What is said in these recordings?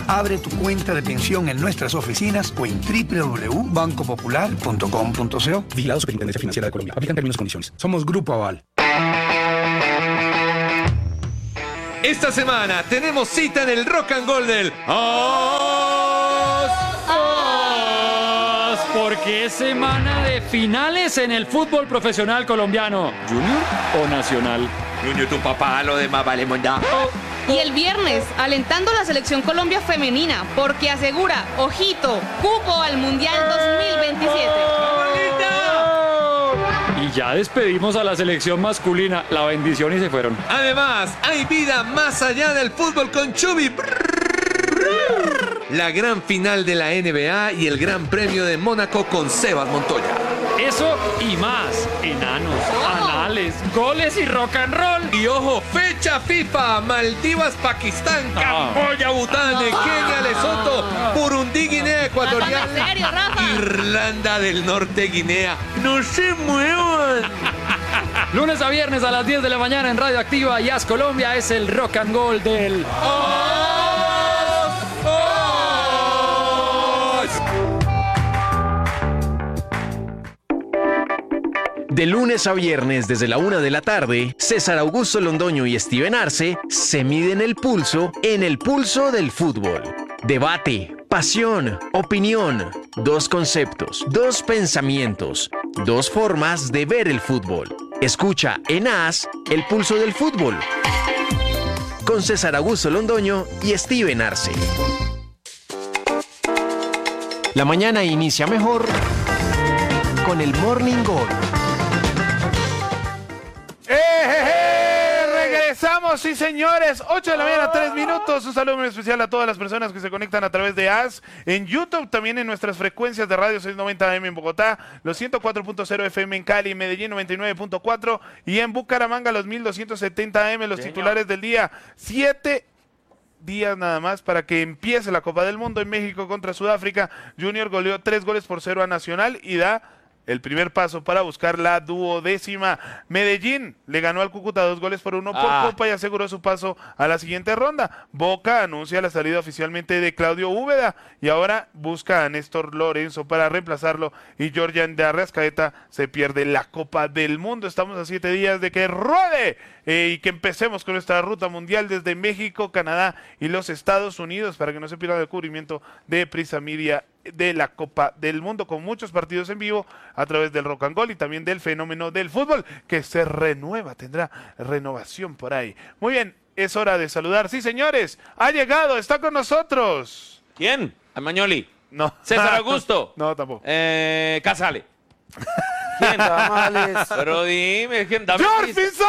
Abre tu cuenta de pensión en nuestras oficinas o en www.bancopopular.com.co. Vigilado Superintendencia Financiera de Colombia. Aplican términos y condiciones. Somos Grupo Aval. Esta semana tenemos cita en el Rock and Roll del porque es semana de finales en el fútbol profesional colombiano. ¿Junior o Nacional? Junior, tu papá, lo demás vale mondá. Y el viernes, alentando a la Selección Colombia femenina, porque asegura, ojito, cupo al Mundial 2027. Y ya despedimos a la selección masculina. La bendición y se fueron. Además, hay vida más allá del fútbol con Chubi. La gran final de la NBA y el Gran Premio de Mónaco con Sebas Montoya. Eso y más. Enanos, anales, goles y rock and roll. Y ojo, fecha FIFA. Maldivas, Pakistán, Camboya, Bután, Kenia, Lesoto, Burundi, Guinea Ecuatorial, ¿En serio, Rafa? Irlanda del Norte, Guinea. ¡No se muevan! Lunes a viernes a las 10 de la mañana en Radio Activa y As Colombia es el rock and roll del... De lunes a viernes desde la 1 de la tarde, César Augusto Londoño y Steven Arce se miden el pulso en el pulso del fútbol. Debate, pasión, opinión, dos conceptos, dos pensamientos, dos formas de ver el fútbol. Escucha en AS el pulso del fútbol con César Augusto Londoño y Steven Arce. La mañana inicia mejor con el Morning Goal. Regresamos, sí señores, 8 de la mañana, 3 minutos. Un saludo muy especial a todas las personas que se conectan a través de AS, en YouTube, también en nuestras frecuencias de radio 690 AM en Bogotá, los 104.0 FM en Cali, Medellín 99.4 y en Bucaramanga los 1270 AM, los titulares del día. 7 días nada más para que empiece la Copa del Mundo en México contra Sudáfrica. Junior goleó 3-0 a Nacional y da el primer paso para buscar la 12ª. Medellín le ganó al Cúcuta 2-1 por Copa y aseguró su paso a la siguiente ronda. Boca anuncia la salida oficialmente de Claudio Úbeda y ahora busca a Néstor Lorenzo para reemplazarlo y Georgian de Arrascaeta se pierde la Copa del Mundo. Estamos a 7 días de que ruede y que empecemos con nuestra ruta mundial desde México, Canadá y los Estados Unidos para que no se pierda el cubrimiento de Prisa Media de la Copa del Mundo con muchos partidos en vivo a través del Rock and Roll y también del fenómeno del fútbol que se renueva, tendrá renovación por ahí. Muy bien, es hora de saludar. Sí, señores, ha llegado, está con nosotros. ¿Quién? Amañoli. No. César Augusto. No, tampoco. Casale. ¿Quién? Tamales. Pero dime, ¿quién? ¡George Pinzón!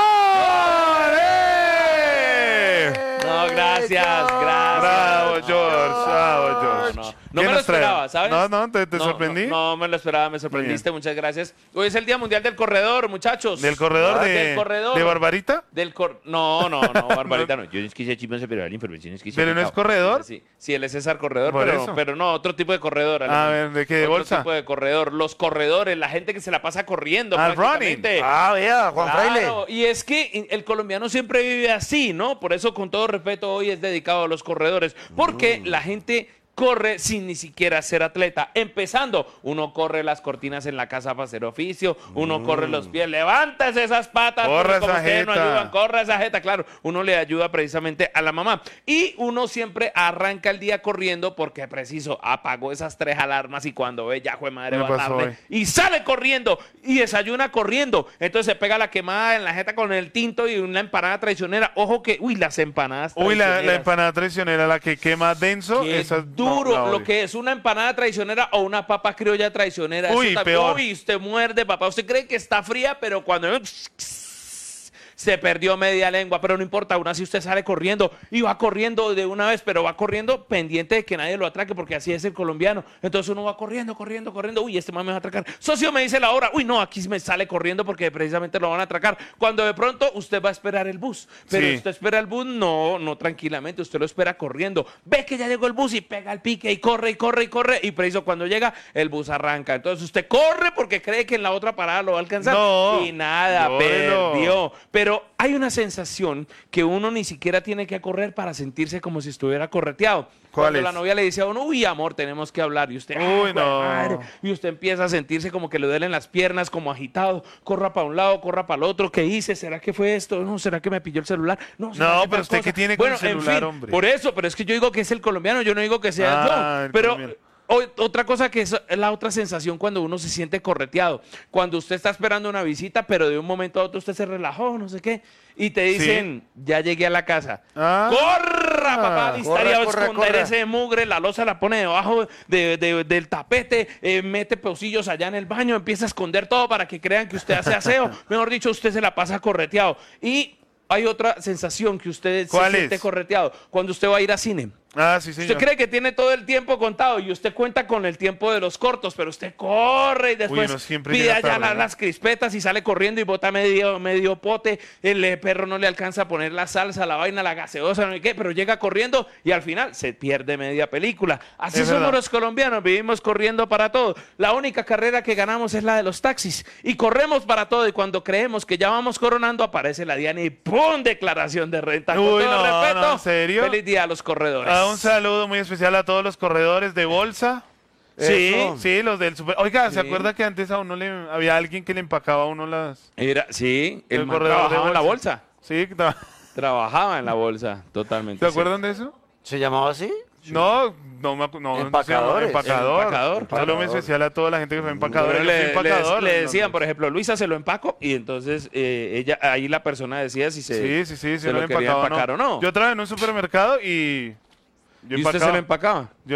No, gracias. Bravo, George. Bravo, George. No me lo esperaba, ¿sabes? No, te sorprendí. No me lo esperaba, me sorprendiste, muchas gracias. Hoy es el Día Mundial del Corredor, muchachos. ¿Del corredor del corredor. de Barbarita? No, Barbarita no. Yo es que pero la información es que ¿Pero no es corredor? Sí, él es César Corredor, Por pero no, otro tipo de corredor. A ver, ¿de qué? ¿De bolsa? Otro tipo de corredor. Los corredores, la gente que se la pasa corriendo. Running. Vea, Juan Fraile. Y es que el colombiano siempre vive así, ¿no? Por eso, con todo respeto, hoy es dedicado a los corredores. Porque la gente corre sin ni siquiera ser atleta. Empezando, uno corre las cortinas en la casa para hacer oficio, uno corre los pies, levántese esas patas, corre como esa ustedes no jeta. ayudan, corre esa jeta, claro, uno le ayuda precisamente a la mamá. Y uno siempre arranca el día corriendo porque preciso, apagó esas 3 alarmas y cuando ve ya, jue madre, Me va pasó tarde, hoy. y sale corriendo y desayuna corriendo. Entonces se pega la quemada en la jeta con el tinto y una empanada traicionera. Ojo que, las empanadas traicioneras. La empanada traicionera, la que quema denso. Qué esa duro, no, lo que es una empanada traicionera o una papa criolla traicionera. Uy, Eso peor. Uy, usted muerde, papá. Usted cree que está fría, pero cuando se perdió media lengua, pero no importa, aún así usted sale corriendo y va corriendo de una vez, pero va corriendo pendiente de que nadie lo atraque, porque así es el colombiano. Entonces uno va corriendo. Uy, este man me va a atracar. Socio, me dice la hora. Uy, no, aquí me sale corriendo porque precisamente lo van a atracar. Cuando de pronto usted va a esperar el bus, pero Sí. usted espera el bus, no tranquilamente, usted lo espera corriendo. Ve que ya llegó el bus y pega el pique y corre, y preciso cuando llega, el bus arranca. Entonces usted corre porque cree que en la otra parada lo va a alcanzar No, y nada, llórelo. perdió. Pero Pero hay una sensación que uno ni siquiera tiene que correr para sentirse como si estuviera correteado. ¿Cuál Cuando es? la novia le dice a uno, uy, amor, tenemos que hablar. Y usted, Uy, "Ay, no. madre", y usted empieza a sentirse como que le duelen las piernas, como agitado. Corra para un lado, corra para el otro. ¿Qué hice? ¿Será que fue esto? No, ¿será que me pilló el celular? No, ¿será No, que pero tal usted cosa? qué tiene con el Bueno, en celular, fin, hombre. por eso, pero es que yo digo que es el colombiano, yo no digo que sea Ah, yo. el Pero colombiano. otra cosa que es la otra sensación cuando uno se siente correteado. Cuando usted está esperando una visita, pero de un momento a otro usted se relajó, no sé qué, y te dicen, ya llegué a la casa. Ah. ¡Corra, papá! A Corra, a corra, esconder corra. ese mugre, la losa la pone debajo del tapete, mete pocillos allá en el baño, empieza a esconder todo para que crean que usted hace aseo. Mejor dicho, usted se la pasa correteado. Y hay otra sensación que usted se ¿Cuál siente es? correteado. Cuando usted va a ir a cine. Ah, sí, señor. Usted cree que tiene todo el tiempo contado y usted cuenta con el tiempo de los cortos, pero usted corre y después uno siempre pide llega allá tarde, ¿no? las crispetas y sale corriendo y bota medio pote. El perro no le alcanza a poner la salsa, la vaina, la gaseosa, no sé qué, pero llega corriendo y al final se pierde media película. Así Es somos verdad. los colombianos, vivimos corriendo para todo. La única carrera que ganamos es la de los taxis y corremos para todo y cuando creemos que ya vamos coronando aparece la Diana y ¡pum! Declaración de renta. Con Uy, todo no, respeto, no, ¿en serio? feliz día a los corredores. Un saludo muy especial a todos los corredores de bolsa. Sí. Eso. Sí, los del super. Oiga, ¿se Sí. acuerda que antes a uno le había alguien que le empacaba a uno las. Sí, el man corredor de trabajaba en la bolsa. Sí, Trabajaba en la bolsa, totalmente. ¿se acuerdan de eso? ¿Se llamaba así? No, no, Empacadores. empacador. Empacador. Saludo muy especial a toda la gente que fue empacador. Pero Yo fui empacador, le ¿no? decían, por ejemplo, Luisa se lo empaco y entonces ahí la persona decía si se, Sí, se se lo quería empacar o no. Yo trabajé en un supermercado y. Yo ¿Y usted se lo empacaba? Yo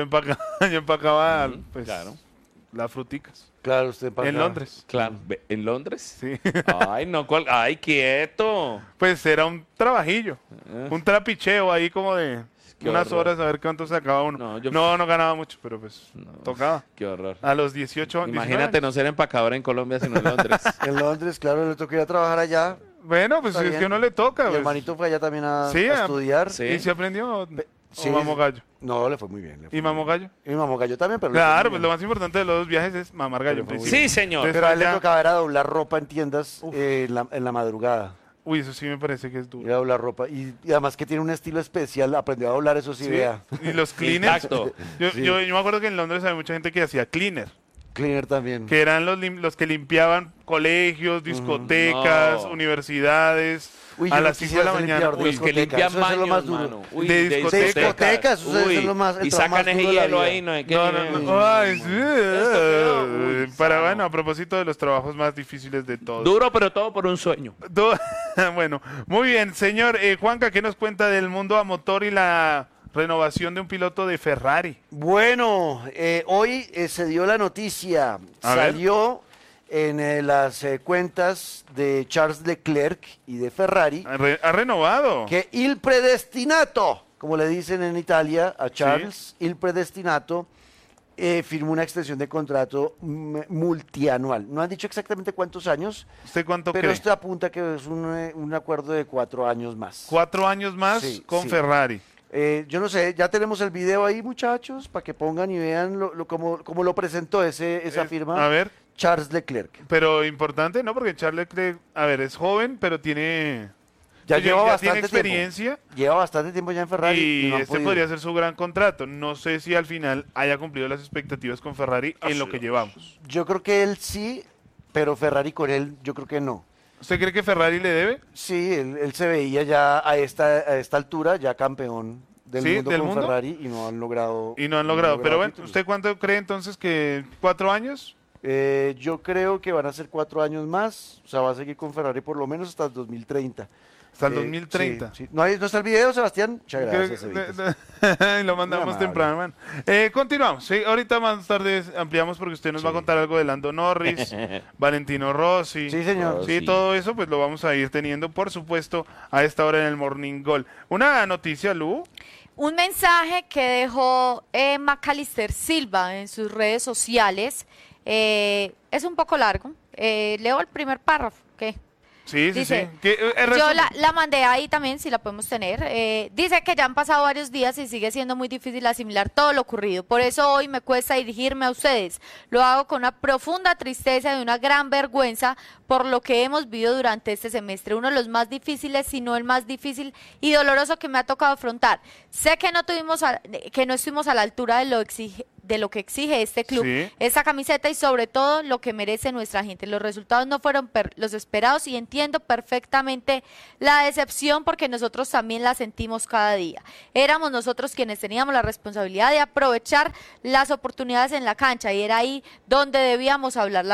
empacaba pues, claro. las fruticas. Claro, usted empacaba. En Londres. Claro. ¿En Londres? Sí. Ay, no, ay, quieto. Pues era un trabajillo. Un trapicheo ahí como de Qué unas horror. horas a ver cuánto sacaba uno. No, yo- No ganaba mucho, pero pues tocaba. Qué horror. A los 18 años. Imagínate no ser empacador en Colombia, sino en Londres. En Londres, claro, le tocó ir a trabajar allá. Bueno, pues Está es bien. que uno le toca. Mi pues. hermanito fue allá también a Sí, a estudiar. sí. ¿Y se aprendió? Sí, ¿O mamó gallo? No, le fue muy bien. le fue ¿Y muy mamó bien. gallo? Y mamó gallo también, pero le fue Claro, muy pues lo bien. más importante de los dos viajes es mamar gallo. en Pero fue muy principio. Sí, señor. Entonces, Pero a él le allá- tocaba era doblar ropa en tiendas en la madrugada. Uy, eso sí me parece que es duro. Ir a doblar ropa. Y además que tiene un estilo especial, aprendió a doblar eso sí, Sí. vea. Y los cleaners. Exacto. Yo me acuerdo que en Londres había mucha gente que hacía cleaner, Cleaner también. que eran los que limpiaban colegios, discotecas, No. universidades, Uy, a yo las no 5 de la quisiera ser mañana. limpiador de Uy, Los que discoteca, limpian eso es lo baños, más duro. mano. Uy, De de discotecas. Discotecas, eso es Uy, lo más- el y trabajo sacan más el duro de la hielo vida. ahí, ¿no? ¿De qué? No. Ay, sí. Uy, Para, sano. bueno, a propósito de los trabajos más difíciles de todos. Duro, pero todo por un sueño. Bueno, muy bien, señor Juanca, ¿qué nos cuenta del mundo a motor y la renovación de un piloto de Ferrari? Bueno, hoy se dio la noticia, A ver. salió en las cuentas de Charles Leclerc y de Ferrari Ha renovado. que il predestinato, como le dicen en Italia a Charles, il predestinato, firmó una extensión de contrato multianual. No han dicho exactamente cuántos años, ¿Usted cuánto pero cree? esto apunta que es un acuerdo de 4 años más. 4 años más Sí, con sí. Ferrari. Yo no sé, ya tenemos el video ahí, muchachos, para que pongan y vean cómo lo presentó esa firma A ver, Charles Leclerc. pero importante, ¿no? Porque Charles Leclerc, a ver, es joven, pero tiene... Ya Oye, lleva tiene bastante experiencia tiempo. Lleva bastante tiempo ya en Ferrari. y no han este podido. podría ser su gran contrato. No sé si al final haya cumplido las expectativas con Ferrari en lo que llevamos. Yo creo que él sí, pero Ferrari con él yo creo que no. ¿Usted cree que Ferrari le debe? Sí, él se veía ya a esta altura, ya campeón del ¿Sí? mundo ¿Del con mundo? Ferrari y no han logrado. Y no han logrado. Pero bueno, títulos. ¿usted cuánto cree entonces que 4 años? Yo creo que van a ser 4 años más, o sea, va a seguir con Ferrari por lo menos hasta el 2030. Hasta el 2030. Sí, sí. ¿No está el video, Sebastián? Muchas gracias, Creo- Evitas. y lo mandamos Muy amable. temprano, man. Continuamos. Sí, ahorita más tarde ampliamos porque usted nos va a contar algo de Lando Norris, Valentino Rossi. Sí, señor. Sí, todo eso pues lo vamos a ir teniendo, por supuesto, a esta hora en el Morning Goal. Una noticia, Lu. Un mensaje que dejó Macalister Silva en sus redes sociales. Es un poco largo. Leo el primer párrafo. ¿Qué? Sí, Dice, sí. yo Resumen. la mandé ahí también, si la podemos tener. Dice que ya han pasado varios días y sigue siendo muy difícil asimilar todo lo ocurrido. Por eso hoy me cuesta dirigirme a ustedes. Lo hago con una profunda tristeza y una gran vergüenza por lo que hemos vivido durante este semestre. Uno de los más difíciles, si no el más difícil y doloroso que me ha tocado afrontar. Sé que no estuvimos a la altura de lo que exige este club, Sí. esta camiseta y sobre todo lo que merece nuestra gente. Los resultados no fueron los esperados y entiendo perfectamente la decepción porque nosotros también la sentimos cada día. Éramos nosotros quienes teníamos la responsabilidad de aprovechar las oportunidades en la cancha y era ahí donde debíamos hablar.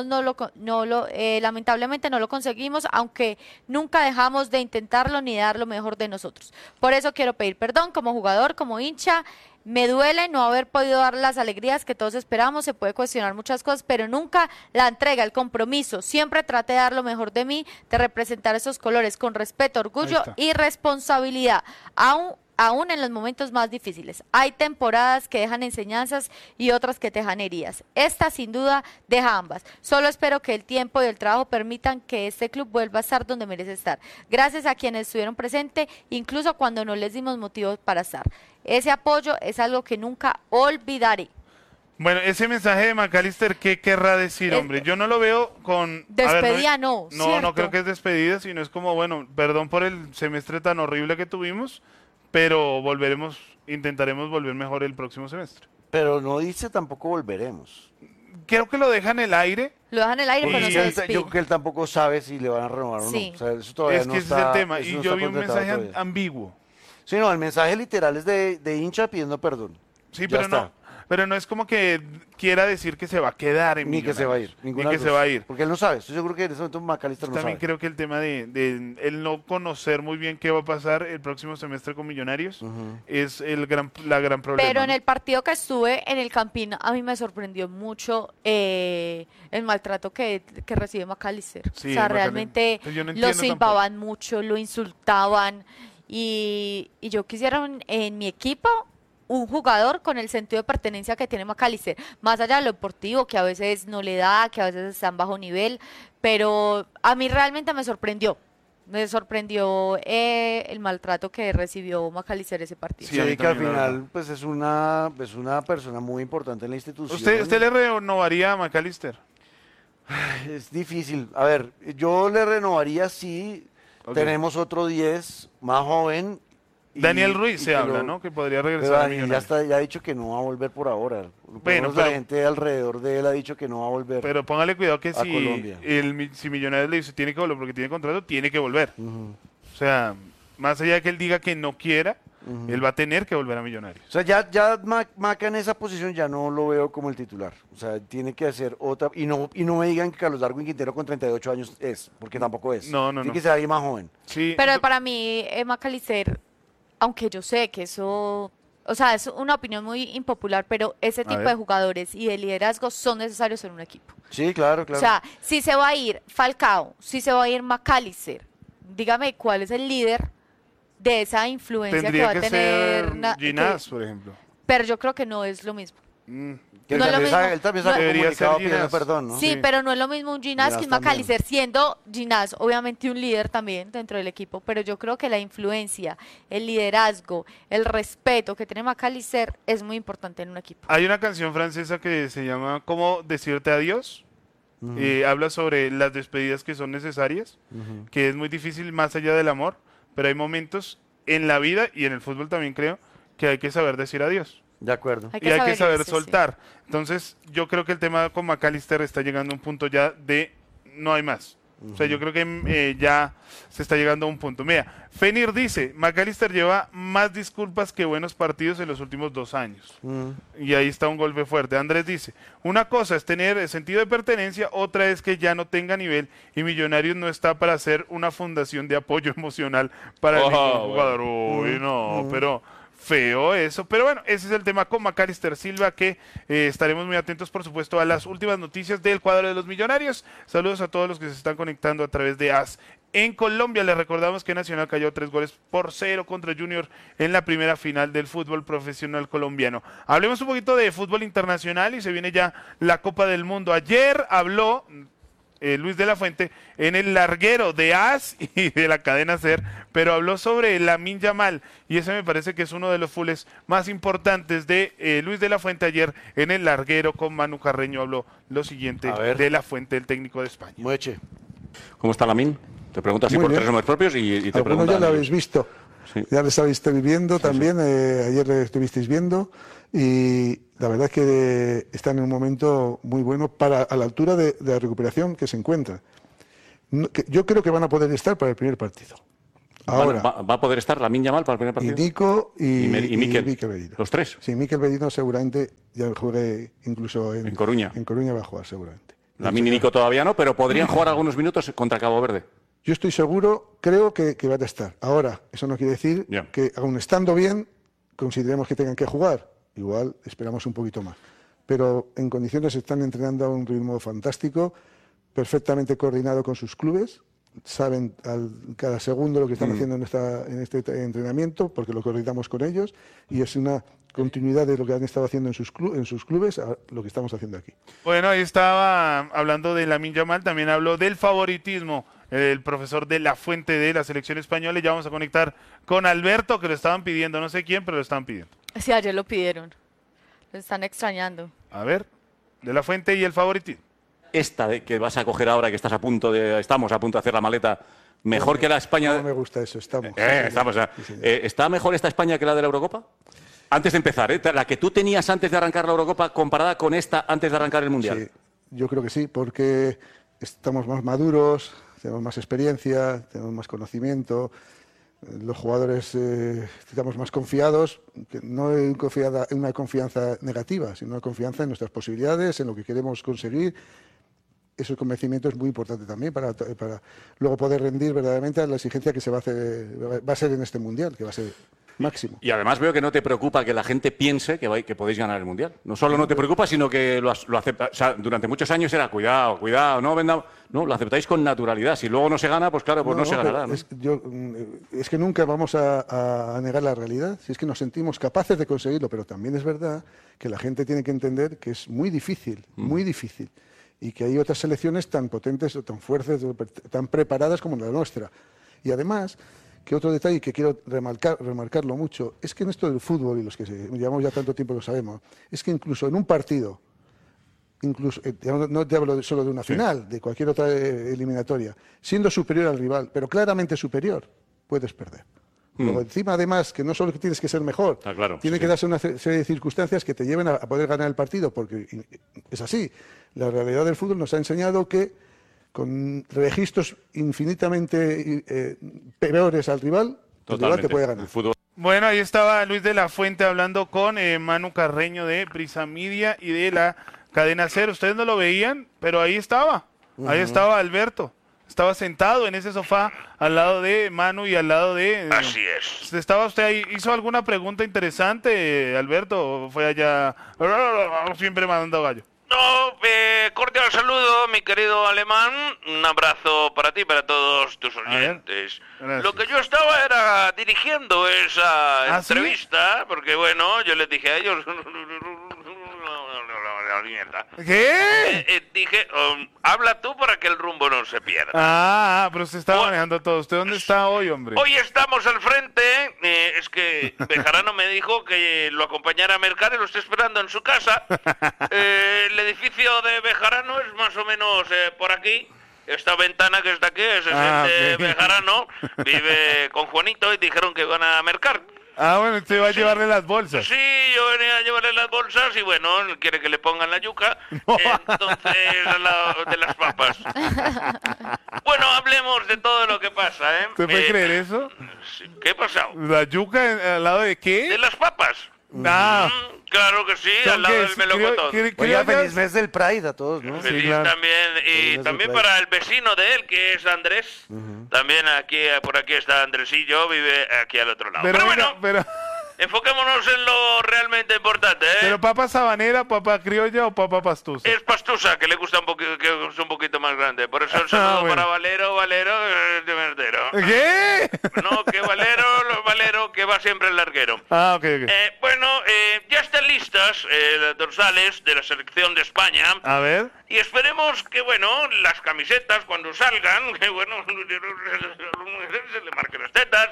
Lamentablemente no lo conseguimos, aunque nunca dejamos de intentarlo ni de dar lo mejor de nosotros. Por eso quiero pedir perdón como jugador, como hincha. Me duele no haber podido dar las alegrías que todos esperamos, se puede cuestionar muchas cosas, pero nunca la entrega, el compromiso. Siempre traté de dar lo mejor de mí, de representar esos colores con respeto, orgullo y responsabilidad, aún en los momentos más difíciles. Hay temporadas que dejan enseñanzas y otras que dejan heridas. Esta sin duda deja ambas. Solo espero que el tiempo y el trabajo permitan que este club vuelva a estar donde merece estar. Gracias a quienes estuvieron presentes, incluso cuando no les dimos motivos para estar. Ese apoyo es algo que nunca olvidaré. Bueno, ese mensaje de McAllister, ¿qué querrá decir, hombre? Yo no lo veo con... Despedida, no creo que es despedida, sino es como, bueno, perdón por el semestre tan horrible que tuvimos, pero intentaremos volver mejor el próximo semestre. Pero no dice tampoco volveremos. Creo que lo deja en el aire. Lo dejan en el aire, pero no se despide. Yo creo que él tampoco sabe si le van a renovar o Sí. no. O sea, eso todavía Es no que está, ese es el tema. eso Y no yo está vi un concretado mensaje todavía. ambiguo. Sí, no, el mensaje literal es de hincha pidiendo perdón. Sí, Ya pero está. pero no es como que quiera decir que se va a quedar en Ni que se va a ir. Millonarios, Ni ninguna que de se las va a dos. ir. Porque él no sabe. Estoy seguro que en ese momento McAllister no También sabe. creo que el tema de el no conocer muy bien qué va a pasar el próximo semestre con Millonarios es la gran problema. Pero en ¿no? el partido que estuve en el Campín, a mí me sorprendió mucho el maltrato que recibe McAllister. Sí, O sea, McAllister. realmente Pues yo no lo entiendo silbaban mucho, lo insultaban. Y yo quisiera en mi equipo un jugador con el sentido de pertenencia que tiene McAllister, más allá de lo deportivo, que a veces no le da, que a veces está en bajo nivel, pero a mí realmente me sorprendió el maltrato que recibió McAllister ese partido. Sí, a mí Sí, que al también, la final pues es una persona muy importante en la institución. ¿Usted le renovaría a McAllister? Es difícil. A ver, yo le renovaría si Ok. tenemos otro 10 más joven. Daniel Ruiz y se que habla, lo- ¿no? Que podría Pero regresar a Daniel Millonarios. ya ha dicho que no va a volver por ahora. Por lo Bueno, menos la pero- gente alrededor de él ha dicho que no va a volver. Pero póngale cuidado que a Colombia. si Millonarios le dice tiene que volver porque tiene contrato, tiene que volver. Ujú. O sea, más allá de que él diga que no quiera, él va a tener que volver a Millonarios. O sea, ya Maca en esa posición ya no lo veo como el titular. O sea, tiene que hacer otra. Y no me digan que Carlos Darwin Quintero con 38 años es, porque tampoco es. No, Tiene no. que ser alguien más joven. Sí, Pero para mí, McAllister, aunque yo sé que eso, o sea, es una opinión muy impopular, pero ese tipo ver. de jugadores y de liderazgo son necesarios en un equipo. Sí, claro, claro. O sea, si se va a ir Falcao, si se va a ir McAllister, dígame cuál es el líder de esa influencia que va tendría a que tener. ser Ginás, por ejemplo. Pero yo creo que no es lo mismo. Que él no es lo también mismo. él también sacó Debería comunicado ser pidiendo Ginás. perdón, ¿no? Sí, Sí. pero no es lo mismo un Ginás que un Ginás también. McAllister, siendo Ginás obviamente un líder también dentro del equipo, pero yo creo que la influencia, el liderazgo, el respeto que tiene McAllister es muy importante en un equipo. Hay una canción francesa que se llama ¿Cómo decirte adiós? Habla sobre las despedidas que son necesarias, que es muy difícil más allá del amor, pero hay momentos en la vida y en el fútbol también creo que hay que saber decir adiós. De acuerdo. Hay Y hay que saber irse, sí. soltar. Entonces, yo creo que el tema con McAllister está llegando a un punto ya de no hay más. O sea, yo creo que ya se está llegando a un punto. Mira, Fenir dice, McAllister lleva más disculpas que buenos partidos en los últimos 2 años. Y ahí está un golpe fuerte. Andrés dice, una cosa es tener sentido de pertenencia, otra es que ya no tenga nivel y Millonarios no está para hacer una fundación de apoyo emocional para ningún jugador. Uy, no, pero... feo eso, pero bueno, ese es el tema con McAllister Silva, que estaremos muy atentos, por supuesto, a las últimas noticias del cuadro de los Millonarios. Saludos a todos los que se están conectando a través de AS en Colombia. Les recordamos que Nacional cayó 3-0 contra Junior en la primera final del fútbol profesional colombiano. Hablemos un poquito de fútbol internacional y se viene ya la Copa del Mundo. Ayer habló Luis de la Fuente en el larguero de AS y de la cadena SER, pero habló sobre Lamine Yamal y ese me parece que es uno de los fulls más importantes de Luis de la Fuente. Ayer en el larguero con Manu Carreño habló lo siguiente de la Fuente, el técnico de España. Mueche. ¿Cómo está Lamine? Te pregunto así Muy por bien. 3 nombres propios y te Algunos preguntan. ya lo habéis visto. Sí. Ya les habéis estado viendo también. Ayer le estuvisteis viendo. Y la verdad es que están en un momento muy bueno a la altura de la recuperación que se encuentra. Yo creo que van a poder estar para el primer partido. Ahora, ¿Va a poder estar Lamine Yamal para el primer partido? y Nico y Mikel. Merino. ¿Los tres? Sí, Mikel Merino seguramente ya juegue incluso en Coruña. En Coruña va a jugar seguramente. Lamine y Nico todavía no, pero podrían jugar algunos minutos contra Cabo Verde. Yo estoy seguro, creo que van a estar. Ahora, eso no quiere decir que aun estando bien, consideremos que tengan que jugar. Igual esperamos un poquito más. Pero en condiciones están entrenando a un ritmo fantástico, perfectamente coordinado con sus clubes. Saben cada segundo lo que están haciendo en este entrenamiento, porque lo coordinamos con ellos, y es una continuidad de lo que han estado haciendo en sus clubes a lo que estamos haciendo aquí. Bueno, ahí estaba hablando de Lamine Yamal, también habló del favoritismo el profesor de la Fuente de la selección española, y ya vamos a conectar con Alberto, que lo estaban pidiendo, no sé quién, pero lo estaban pidiendo. Sí, ayer lo pidieron. Lo están extrañando. A ver, de la Fuente y el favoritismo. Esta de que vas a coger ahora, que estamos a punto de hacer la maleta, mejor que la España. No me gusta eso, estamos. ¿Está mejor esta España que la de la Eurocopa? Antes de empezar, la que tú tenías antes de arrancar la Eurocopa comparada con esta antes de arrancar el Mundial. Sí, yo creo que sí, porque estamos más maduros, tenemos más experiencia, tenemos más conocimiento, los jugadores estamos más confiados, no en una confianza negativa, sino una confianza en nuestras posibilidades, en lo que queremos conseguir. Ese convencimiento es muy importante también para luego poder rendir verdaderamente a la exigencia que va a ser en este Mundial, que va a ser máximo. Y además veo que no te preocupa que la gente piense que podéis ganar el Mundial. No solo no te preocupa, sino que lo acepta. O sea, durante muchos años era cuidado, no vendamos. No, lo aceptáis con naturalidad. Si luego no se gana, pues claro, no se ganará. ¿no? Es que nunca vamos a negar la realidad. Si es que nos sentimos capaces de conseguirlo, pero también es verdad que la gente tiene que entender que es muy difícil, muy difícil. Y que hay otras selecciones tan potentes, o tan fuertes, tan preparadas como la nuestra. Y además, que otro detalle que quiero remarcarlo mucho, es que en esto del fútbol, y los que llevamos ya tanto tiempo lo sabemos, es que incluso en un partido, no te hablo solo de una final, de cualquier otra eliminatoria, siendo superior al rival, pero claramente superior, puedes perder. Luego, encima, además, que no solo tienes que ser mejor, tiene que darse una serie de circunstancias que te lleven a poder ganar el partido, porque es así. La realidad del fútbol nos ha enseñado que con registros infinitamente peores al rival, el rival te puede ganar. Bueno, ahí estaba Luis de la Fuente hablando con Manu Carreño de Prisa Media y de la cadena SER. Ustedes no lo veían, pero ahí estaba. Ahí estaba Alberto. Estaba sentado en ese sofá al lado de Manu y al lado de... Así es. ¿Estaba usted ahí? ¿Hizo alguna pregunta interesante, Alberto? ¿O fue allá siempre mandando gallo? No, cordial saludo, mi querido alemán. Un abrazo para ti y para todos tus oyentes. Lo que yo estaba era dirigiendo esa entrevista, porque bueno, yo les dije a ellos... ¿Qué? Dije, habla tú para que el rumbo no se pero pierda. usted está manejando todo. ¿Usted dónde está hoy, hombre? Hoy estamos al frente. Es que Bejarano me dijo que lo acompañara a mercar y lo está esperando en su casa. El edificio de Bejarano es más o menos por aquí. Esta ventana que está aquí es de Bejarano. Vive con Juanito y dijeron que van a mercar. Bueno, usted va a llevarle las bolsas. Sí, yo venía a llevarle las bolsas y bueno, él quiere que le pongan la yuca, entonces de las papas. Bueno, hablemos de todo lo que pasa, ¿eh? ¿Usted puede creer eso? ¿Qué ha pasado? ¿La yuca al lado de qué? De las papas. Claro que sí, al lado del melocotón. Oiga, feliz mes del Pride a todos, ¿no? Feliz también, y también para el vecino de él, que es Andrés. También aquí, por aquí está Andresillo, vive aquí al otro lado. Pero enfoquémonos en lo realmente importante, ¿eh? ¿Pero papa sabanera, papa criolla o papa pastusa? Es pastusa, que le gusta un poquito más grande. Por eso el saludo para Valero de Verdero. ¿Qué? No, que Valero, que va siempre el larguero. Ok. Bueno, ya está listo futbolistas dorsales de la selección de España. A ver. Y esperemos que, bueno, las camisetas cuando salgan, que, bueno, se le marquen las tetas.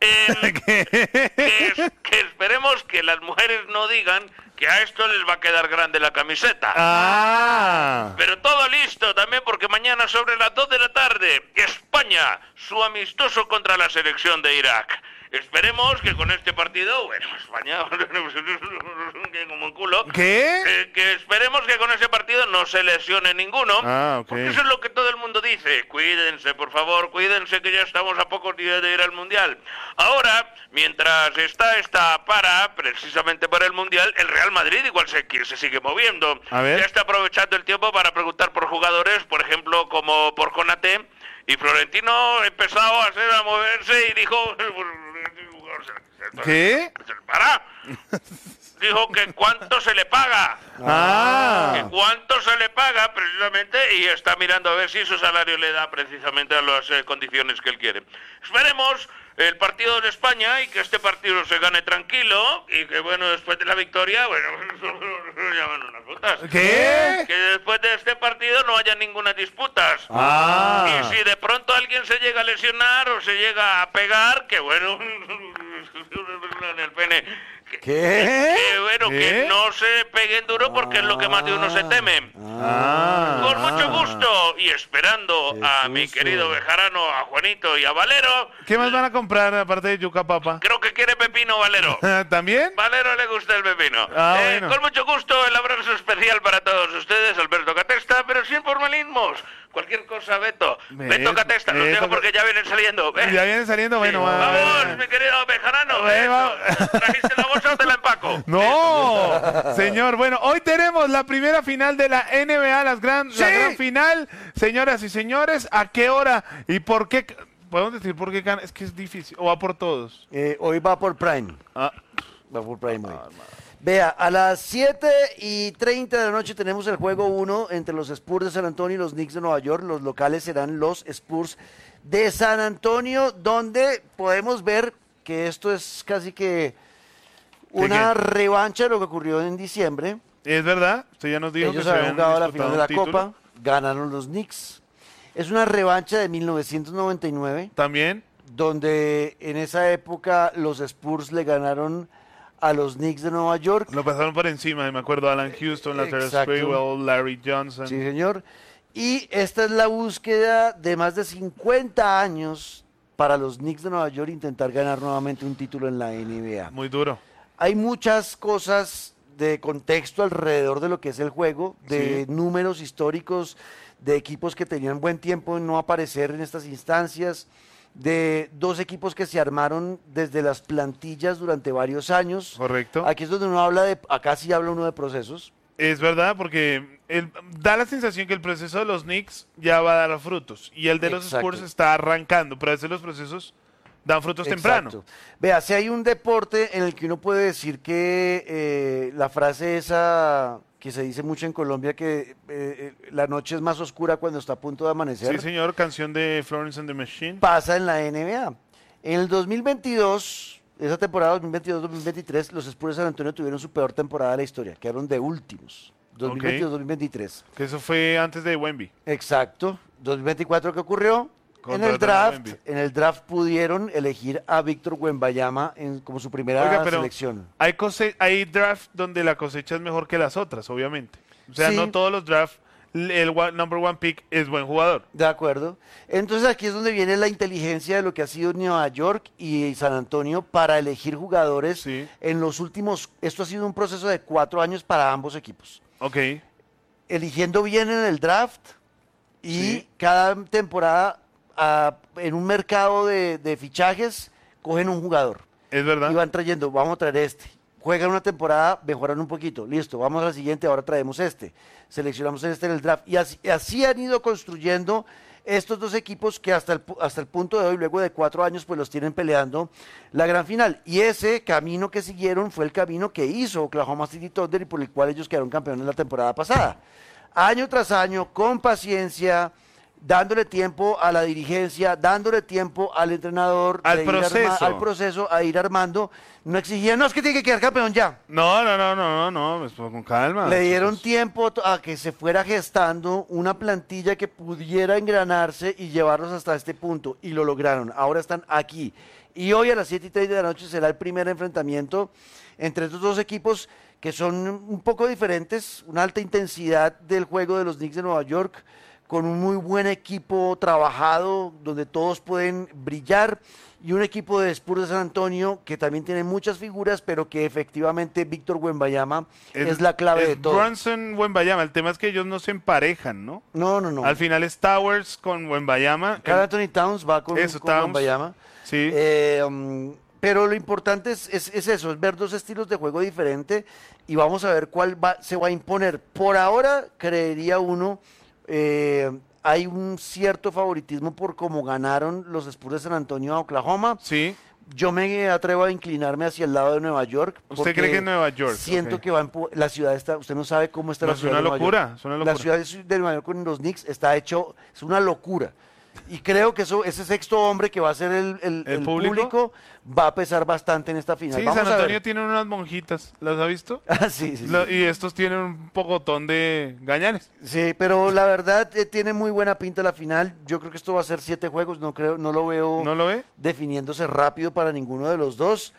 Que esperemos que las mujeres no digan que a esto les va a quedar grande la camiseta. Pero todo listo también porque mañana sobre las 2 de la tarde, España, su amistoso contra la selección de Irak. Esperemos que con este partido, bueno, España, como un culo. ¿Qué? Que esperemos que con ese partido no se lesione ninguno. Ok. Porque eso es lo que todo el mundo dice. Cuídense, por favor, cuídense que ya estamos a pocos días de ir al Mundial. Ahora, mientras está esta para, precisamente para el Mundial, el Real Madrid igual se sigue moviendo. A ver. Ya está aprovechando el tiempo para preguntar por jugadores, por ejemplo, como por Konaté. Y Florentino empezó a moverse y dijo... ¿Qué? ¡Para! Dijo que cuánto se le paga. Que cuánto se le paga precisamente y está mirando a ver si su salario le da precisamente a las condiciones que él quiere. Esperemos el partido de España y que este partido se gane tranquilo y que, bueno, después de la victoria, bueno, llaman unas putas. ¿Qué? Que después de este partido no haya ninguna disputas. Y si de pronto alguien se llega a lesionar o se llega a pegar, que bueno, en el pene. Que bueno, que no se peguen duro porque es lo que más de uno se teme. Con mucho gusto y esperando a mi querido Bejarano, a Juanito y a Valero. ¿Qué más van a comprar aparte de yuca papa? Creo que quiere pepino Valero. ¿También? Valero le gusta el pepino. Bueno. Con mucho gusto, el abrazo especial para todos ustedes, Alberto Catesta, pero sin formalismos. Cualquier cosa, Beto. Beto Catesta, los dejo porque ya vienen saliendo. Ya vienen saliendo, bueno. Vamos, mi querido Bejarano. ¿Trajiste la bolsa o te la empaco? No, señor. Bueno, hoy tenemos la primera final de la NBA, la gran final. Señoras y señores, ¿a qué hora y por qué? ¿Podemos decir por qué? Es que es difícil. ¿O va por todos? Hoy va por Prime. Va por Prime hoy. Vea, a las 7:30 de la noche tenemos el juego 1 entre los Spurs de San Antonio y los Knicks de Nueva York. Los locales serán los Spurs de San Antonio, donde podemos ver que esto es casi que una revancha de lo que ocurrió en diciembre. Es verdad, usted ya nos dijo ellos que se habían jugado la final de la título. Copa, ganaron los Knicks. Es una revancha de 1999. También. Donde en esa época los Spurs le ganaron a los Knicks de Nueva York. Lo pasaron por encima, me acuerdo, Alan Houston, Latrell Exacto. Sprewell, Larry Johnson. Sí, señor. Y esta es la búsqueda de más de 50 años para los Knicks de Nueva York intentar ganar nuevamente un título en la NBA. Muy duro. Hay muchas cosas de contexto alrededor de lo que es el juego, de números históricos, de equipos que tenían buen tiempo en no aparecer en estas instancias, de dos equipos que se armaron desde las plantillas durante varios años. Correcto. Aquí es donde uno habla acá sí habla uno de procesos. Es verdad, porque da la sensación que el proceso de los Knicks ya va a dar frutos y el de los Spurs está arrancando, pero a veces los procesos dan frutos temprano. Vea, si hay un deporte en el que uno puede decir que la frase esa que se dice mucho en Colombia, que la noche es más oscura cuando está a punto de amanecer. Sí, señor, canción de Florence and the Machine. Pasa en la NBA. En el 2022, esa temporada 2022-2023, los Spurs de San Antonio tuvieron su peor temporada de la historia, quedaron de últimos. 2022-2023. Que eso fue antes de Wemby. Exacto. 2024, ¿qué ocurrió? Contrataron En el draft pudieron elegir a Víctor Wembanyama como su primera selección. Hay draft donde la cosecha es mejor que las otras, obviamente. O sea, no todos los drafts, el number one pick es buen jugador. De acuerdo. Entonces aquí es donde viene la inteligencia de lo que ha sido Nueva York y San Antonio para elegir jugadores en los últimos... Esto ha sido un proceso de 4 años para ambos equipos. Ok. Eligiendo bien en el draft y cada temporada... en un mercado de fichajes, cogen un jugador. Es verdad. Y van trayendo, vamos a traer este. Juegan una temporada, mejoran un poquito. Listo, vamos a la siguiente, ahora traemos este. Seleccionamos este en el draft. Y así han ido construyendo estos dos equipos que hasta el punto de hoy, luego de 4 años, pues los tienen peleando la gran final. Y ese camino que siguieron fue el camino que hizo Oklahoma City Thunder y por el cual ellos quedaron campeones la temporada pasada. Año tras año, con paciencia, dándole tiempo a la dirigencia, dándole tiempo al entrenador, Al de proceso. al proceso, a ir armando. No exigían, no, es que tiene que quedar campeón ya. No, pues con calma. Le dieron tiempo a que se fuera gestando una plantilla que pudiera engranarse y llevarlos hasta este punto, y lo lograron. Ahora están aquí. Y hoy a las 7:30 de la noche será el primer enfrentamiento entre estos dos equipos que son un poco diferentes, una alta intensidad del juego de los Knicks de Nueva York, con un muy buen equipo trabajado, donde todos pueden brillar, y un equipo de Spurs de San Antonio que también tiene muchas figuras, pero que efectivamente Víctor Wembanyama es la clave de todo. Brunson, Wembanyama, el tema es que ellos no se emparejan, ¿no? No. Al final es Towers con Wembanyama. Karl Anthony Towns va con Towns. Wembanyama. Sí. Pero lo importante es eso, es ver dos estilos de juego diferentes, y vamos a ver cuál se va a imponer. Por ahora, creería uno, hay un cierto favoritismo por cómo ganaron los Spurs de San Antonio a Oklahoma. Sí. Yo me atrevo a inclinarme hacia el lado de Nueva York. ¿Usted cree que es Nueva York? Siento Ok. que la ciudad está, usted no sabe cómo está No, la es ciudad una de Nueva locura, York. es una locura. La ciudad de Nueva York con los Knicks está hecho, es una locura. Y creo que ese sexto hombre que va a ser el público va a pesar bastante en esta final. Sí, Vamos San a ver. Antonio tiene unas monjitas, ¿las ha visto? Sí. Y estos tienen un pocotón de gañanes. Sí, pero la verdad tiene muy buena pinta la final. Yo creo que esto va a ser 7 juegos. No lo veo ¿No lo ve? definiéndose rápido para ninguno de los dos.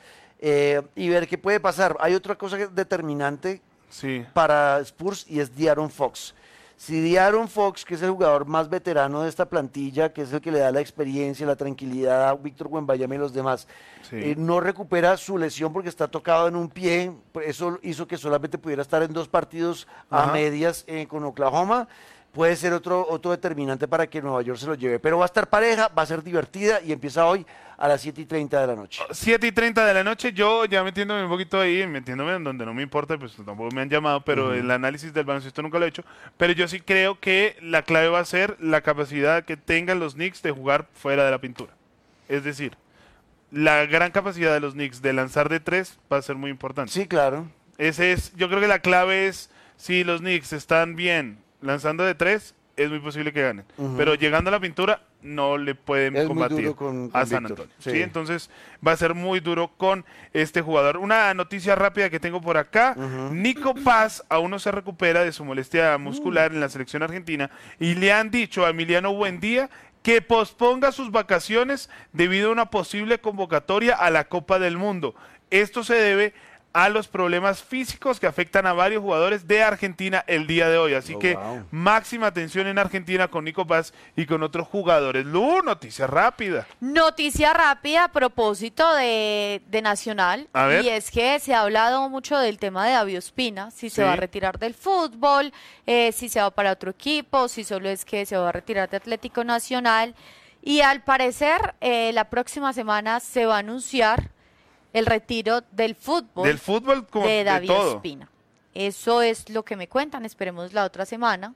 Y ver qué puede pasar. Hay otra cosa determinante para Spurs, y es De'Aaron Fox. Si De'Aaron Fox, que es el jugador más veterano de esta plantilla, que es el que le da la experiencia, la tranquilidad a Víctor Wembanyama y los demás, no recupera su lesión porque está tocado en un pie, pues eso hizo que solamente pudiera estar en 2 partidos a medias con Oklahoma, puede ser otro determinante para que Nueva York se lo lleve. Pero va a estar pareja, va a ser divertida, y empieza hoy a las 7:30 de la noche. 7:30 de la noche, yo ya metiéndome un poquito ahí, metiéndome en donde no me importa, pues tampoco me han llamado, pero el análisis del baloncesto nunca lo he hecho, pero yo sí creo que la clave va a ser la capacidad que tengan los Knicks de jugar fuera de la pintura. Es decir, la gran capacidad de los Knicks de lanzar de 3 va a ser muy importante. Sí, claro. Yo creo que la clave es, si los Knicks están bien lanzando de 3, es muy posible que ganen. Pero llegando a la pintura, no le pueden Es muy combatir duro con a San Víctor, Antonio. sí. ¿Sí? Entonces va a ser muy duro con este jugador. Una noticia rápida que tengo por acá. Nico Paz aún no se recupera de su molestia muscular en la selección argentina, y le han dicho a Emiliano Buendía que posponga sus vacaciones debido a una posible convocatoria a la Copa del Mundo. Esto se debe a los problemas físicos que afectan a varios jugadores de Argentina el día de hoy. Así que máxima atención en Argentina con Nico Paz y con otros jugadores. Lu, noticia rápida. Noticia rápida a propósito de Nacional. A ver. Y es que se ha hablado mucho del tema de David Ospina, si se va a retirar del fútbol, si se va para otro equipo, si solo es que se va a retirar de Atlético Nacional. Y al parecer, la próxima semana se va a anunciar el retiro del fútbol, como de de David todo. Ospina. Eso es lo que me cuentan, esperemos la otra semana,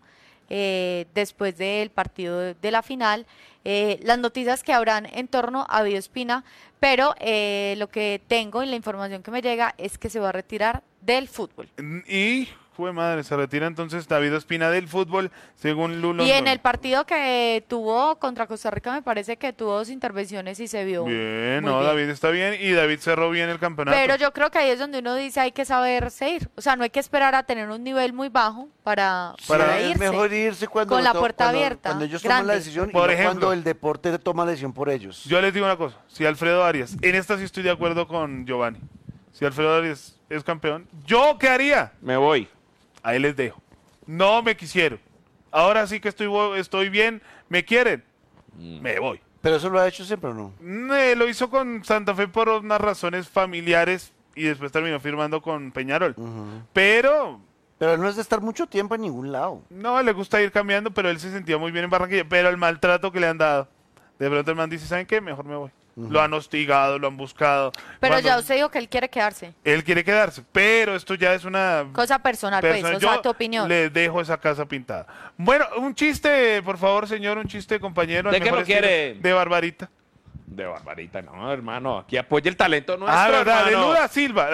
después del partido de la final, las noticias que habrán en torno a David Ospina, pero lo que tengo y la información que me llega es que se va a retirar del fútbol. Y, fue madre, se retira entonces David Ospina del fútbol, según Lulo. Y en el partido que tuvo contra Costa Rica me parece que tuvo 2 intervenciones y se vio Bien, muy no, bien. David está bien y David cerró bien el campeonato. Pero yo creo que ahí es donde uno dice hay que saberse ir. O sea, no hay que esperar a tener un nivel muy bajo para Es irse. mejor irse cuando con la puerta abierta. Cuando ellos toman la grande. decisión, Por y no ejemplo, cuando el deporte toma la decisión por ellos. Yo les digo una cosa, si Alfredo Arias, en esta sí estoy de acuerdo con Giovanni, si Alfredo Arias es campeón, ¿yo qué haría? Me voy. Ahí les dejo. No me quisieron. Ahora sí que estoy bien, ¿me quieren? Me voy. ¿Pero eso lo ha hecho siempre o no? Lo hizo con Santa Fe por unas razones familiares y después terminó firmando con Peñarol. Pero él no es de estar mucho tiempo en ningún lado. no, le gusta ir cambiando, pero él se sentía muy bien en Barranquilla. Pero el maltrato que le han dado, de pronto el man dice, ¿saben qué? Mejor me voy. Lo han hostigado, lo han buscado. Pero Cuando ya usted dijo que él quiere quedarse. él quiere quedarse, pero esto ya es una Cosa personal, pues, o yo sea, tu opinión. le dejo esa casa pintada. Bueno, un chiste, por favor, señor, un chiste, compañero. ¿De al qué mejor lo quiere? estilo De Barbarita. De Barbarita, no, hermano. Aquí apoya el talento nuestro, Verdad, de hermano. Lula Silva.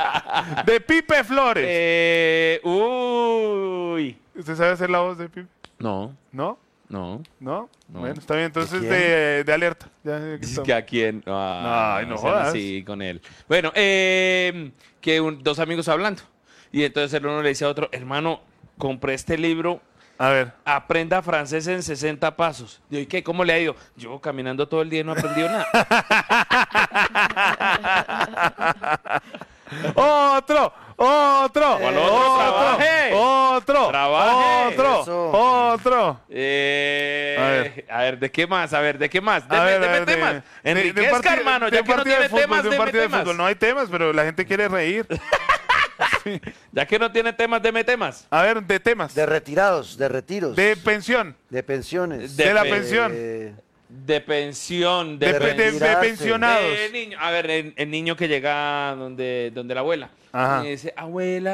De Pipe Flores. Uy. ¿Usted sabe hacer la voz de Pipe? No. ¿No? No. ¿No? No. Bueno, está bien, entonces ¿De de alerta. Ya, aquí Dice estamos. que a quién. Ay, no sean jodas. así con él. Bueno, que dos amigos hablando. Y entonces el uno le dice a otro, hermano, compré este libro. A ver. Aprenda francés en 60 pasos. Digo, ¿y qué? ¿Cómo le ha ido? Yo caminando todo el día y no he aprendido nada. ¡Otro! ¡Otro! ¿Cuál otro? ¡Trabaje! ¡Otro! ¡Trabaje! ¡Otro! Eso. ¡Otro! A ver, ¿de qué más? A ver, ¿de qué más? A ver, Deme temas. Enriquezca, hermano, ya que no tiene temas, de un deme partido de temas. fútbol. No hay temas, pero la gente quiere reír. Ya que no tiene temas, deme temas. A ver, de temas. De retirados, de retiros. De pensión. De pensiones. De la pensión. De pensión, De retirarse. pensionados. de niño. A ver, el niño que llega donde la abuela. Ajá. Y dice, abuela,